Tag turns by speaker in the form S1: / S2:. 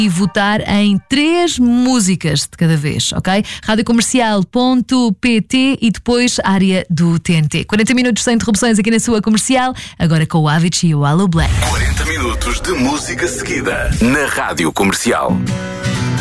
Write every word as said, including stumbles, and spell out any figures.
S1: e votar em três músicas de cada vez, ok? rádio comercial ponto pt e depois área do T N T. quarenta minutos sem interrupções aqui na sua comercial, agora com o Avicii e o Allo Black.
S2: quarenta minutos de música seguida na Rádio Comercial.